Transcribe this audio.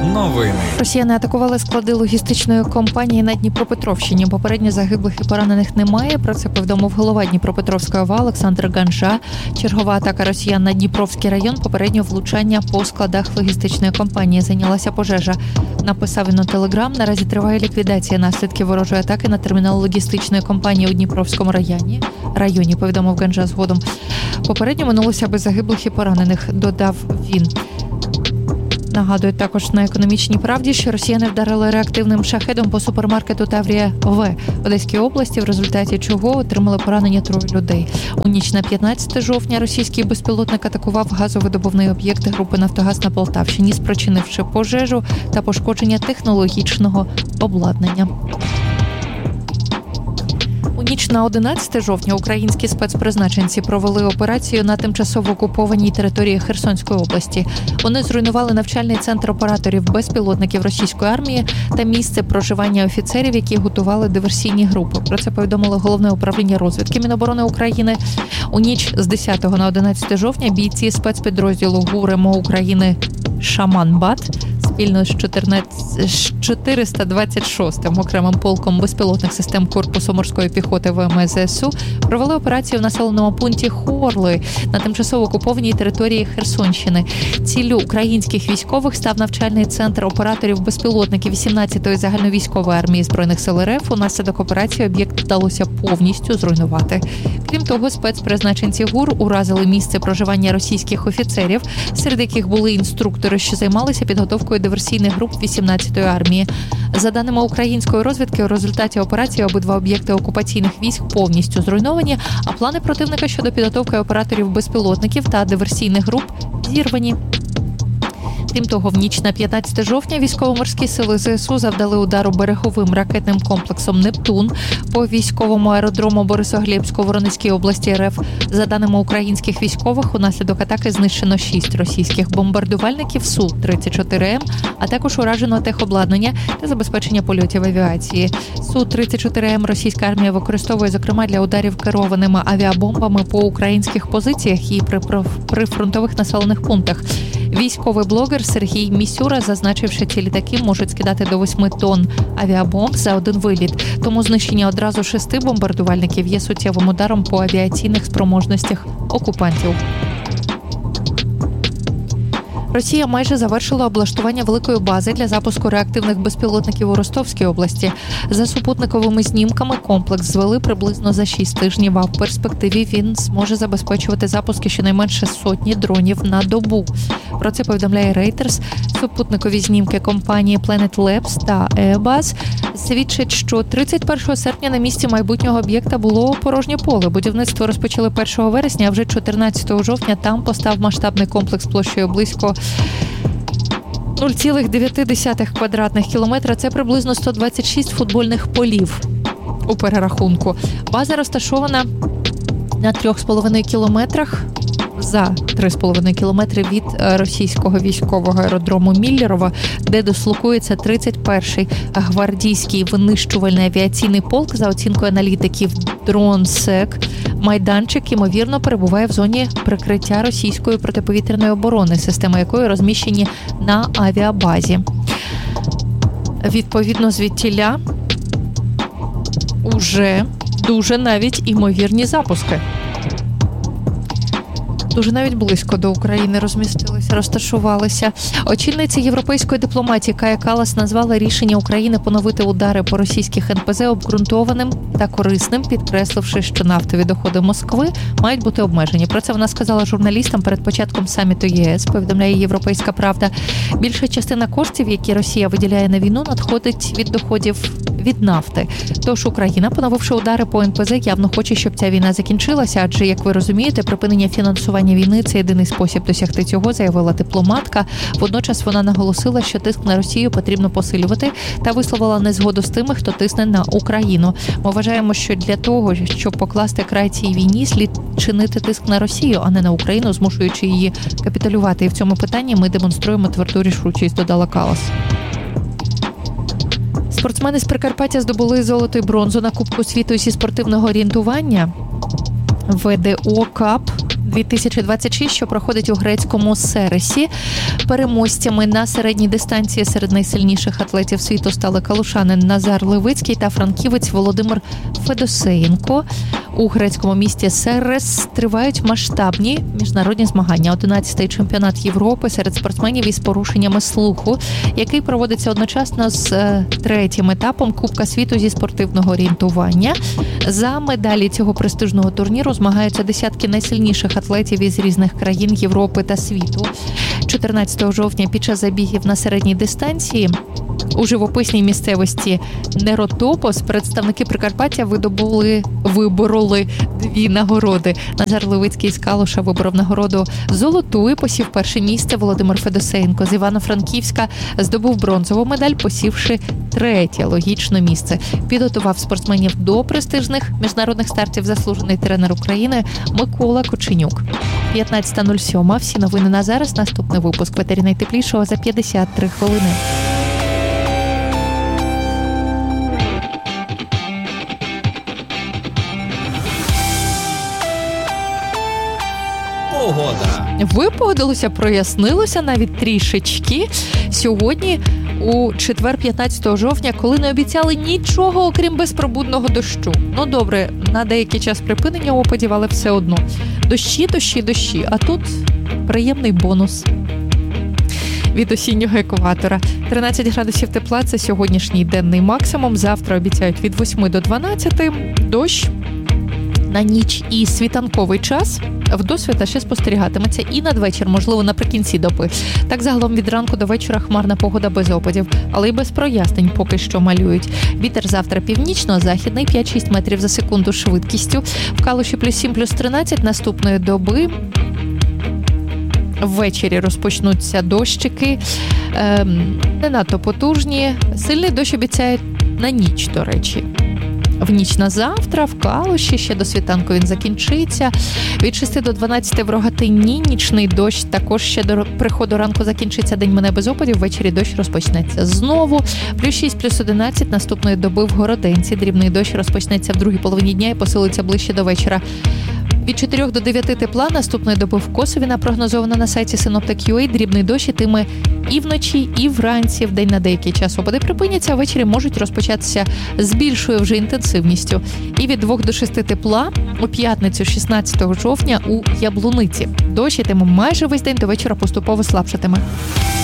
Новини. Росіяни атакували склади логістичної компанії на Дніпропетровщині. Попередньо загиблих і поранених немає. Про це повідомив голова Дніпропетровської ОВА Олександр Ганжа. Чергова атака росіян на Дніпровський район, попередньо влучання по складах логістичної компанії. Зайнялася пожежа. Написав він у Телеграм. Наразі триває ліквідація наслідків ворожої атаки на термінал логістичної компанії у Дніпровському районі, повідомив Ганжа згодом. Попередньо минулося без загиблих і поранених, додав він. Нагадують також на «Економічній правді», що росіяни вдарили реактивним шахедом по супермаркету Таврія В в Одеській області, в результаті чого отримали поранення 3 людей. У ніч на 15 жовтня російський безпілотник атакував газовидобувний об'єкт групи «Нафтогаз» на Полтавщині, спричинивши пожежу та пошкодження технологічного обладнання. У ніч на 11 жовтня українські спецпризначенці провели операцію на тимчасово окупованій території Херсонської області. Вони зруйнували навчальний центр операторів безпілотників російської армії та місце проживання офіцерів, які готували диверсійні групи. Про це повідомило Головне управління розвідки Міноборони України. У ніч з 10 на 11 жовтня бійці спецпідрозділу ГУР МО України «Шаман-Бат» спільно з 426-м окремим полком безпілотних систем Корпусу морської піхоти ВМС ЗСУ провели операцію в населеному пункті Хорли на тимчасово окупованій території Херсонщини. Ціллю українських військових став навчальний центр операторів безпілотників 18-ї загальновійськової армії Збройних сил РФ. Унаслідок операції об'єкт вдалося повністю зруйнувати. Крім того, спецпризначенці ГУР уразили місце проживання російських офіцерів, серед яких були інструктори, що займалися підготовкою диверсійних груп 18-ї армії. За даними української розвідки, у результаті операції обидва об'єкти окупаційних військ повністю зруйновані, а плани противника щодо підготовки операторів безпілотників та диверсійних груп зірвані. Крім того, в ніч на 15 жовтня військово-морські сили ЗСУ завдали удару береговим ракетним комплексом «Нептун» по військовому аеродрому Борисоглебську в Воронезькій області РФ. За даними українських військових, унаслідок атаки знищено 6 російських бомбардувальників Су-34М, а також уражено техобладнання та забезпечення польотів авіації. Су-34М російська армія використовує, зокрема, для ударів керованими авіабомбами по українських позиціях і при фронтових населених пунктах. Військовий блогер Сергій Місюра зазначив, що ці літаки можуть скидати до 8 тонн авіабомб за один виліт. Тому знищення одразу 6 бомбардувальників є суттєвим ударом по авіаційних спроможностях окупантів. Росія майже завершила облаштування великої бази для запуску реактивних безпілотників у Ростовській області. За супутниковими знімками комплекс звели приблизно за 6 тижнів, а в перспективі він зможе забезпечувати запуски щонайменше 100 дронів на добу. Про це повідомляє Reuters. Супутникові знімки компанії Planet Labs та Airbus свідчать, що 31 серпня на місці майбутнього об'єкта було порожнє поле. Будівництво розпочали 1 вересня, а вже 14 жовтня там постав масштабний комплекс площею близько 0,9 квадратних кілометра. Це приблизно 126 футбольних полів у перерахунку. База розташована на 3,5 кілометрах, за 3,5 кілометри від російського військового аеродрому Міллерово, де дислокується 31-й гвардійський винищувальний авіаційний полк. За оцінкою аналітиків Дронсек, майданчик, ймовірно, перебуває в зоні прикриття російської протиповітряної оборони, системи якої розміщені на авіабазі. Відповідно, звідтіля уже дуже навіть імовірні запуски. Дуже навіть близько до України розташувалися. Очільниця європейської дипломатії Кая Каллас назвала рішення України поновити удари по російських НПЗ обґрунтованим та корисним, підкресливши, що нафтові доходи Москви мають бути обмежені. Про це вона сказала журналістам перед початком саміту ЄС, повідомляє «Європейська правда». Більша частина коштів, які Росія виділяє на війну, надходить від доходів від нафти. Тож Україна, поновивши удари по НПЗ, явно хоче, щоб ця війна закінчилася, адже, як ви розумієте, припинення фінансування війни – це єдиний спосіб досягти цього, заявила дипломатка. Водночас вона наголосила, що тиск на Росію потрібно посилювати та висловила незгоду з тими, хто тисне на Україну. Ми вважаємо, що для того, щоб покласти край цій війні, слід чинити тиск на Росію, а не на Україну, змушуючи її капітулювати. І в цьому питанні ми демонструємо тверду рішучість, додала Каллас. Спортсмени з Прикарпаття здобули золото і бронзу на Кубку світу зі спортивного орієнтування. ВДО Кап 2026, що проходить у грецькому Сересі. Переможцями на середній дистанції серед найсильніших атлетів світу стали калушанин Назар Левицький та франківець Володимир Федосеєнко. У грецькому місті Серес тривають масштабні міжнародні змагання. 11-й чемпіонат Європи серед спортсменів із порушеннями слуху, який проводиться одночасно з третім етапом Кубка світу зі спортивного орієнтування. За медалі цього престижного турніру змагаються десятки найсильніших атлетів із різних країн Європи та світу. 14 жовтня під час забігів на середній дистанції у живописній місцевості Неротопос представники Прикарпаття вибороли дві нагороди. Назар Левицький з Калуша виборов нагороду золоту і посів перше місце. Володимир Федосеєнко з Івано-Франківська здобув бронзову медаль, посівши третє логічне місце. Підготував спортсменів до престижних міжнародних стартів заслужений тренер України Микола Коченюк. 15:07. Всі новини на зараз. Наступний випуск «Ветері найтеплішого» за 53 хвилини. Погода. Випогодилося, прояснилося навіть трішечки. Сьогодні, у четвер, 15 жовтня, коли не обіцяли нічого, окрім безпробудного дощу. Ну, добре, на деякий час припинення опадів, але все одно. Дощі. А тут приємний бонус від осіннього екватора. 13 градусів тепла – це сьогоднішній денний максимум. Завтра обіцяють від 8 до 12. Дощ на ніч і світанковий час вдосвіта ще спостерігатиметься і надвечір, можливо, наприкінці доби. Так, загалом від ранку до вечора хмарна погода без опадів, але й без прояснень поки що малюють. Вітер завтра північно-західний, 5-6 метрів за секунду швидкістю. В Калуші +7, +13 наступної доби. Ввечері розпочнуться дощики, не надто потужні. Сильний дощ обіцяють на ніч, до речі. В ніч на завтра в Калуші ще до світанку він закінчиться. Від 6 до 12 в Рогатині нічний дощ. Також ще до приходу ранку закінчиться, день мине без опадів. Ввечері дощ розпочнеться знову. +6, +11 наступної доби в Городенці. Дрібний дощ розпочнеться в другій половині дня і посилиться ближче до вечора. Від 4 до 9 тепла наступної доби в Косові напрогнозовано на сайті Synoptic.ua. Дрібний дощ ітиме і вночі, і вранці. Вдень на деякий час опади припиняться, а ввечері можуть розпочатися з більшою вже інтенсивністю. І від 2 до 6 тепла у п'ятницю 16 жовтня у Яблуниці. Дощ ітиме майже весь день, до вечора поступово слабшатиме.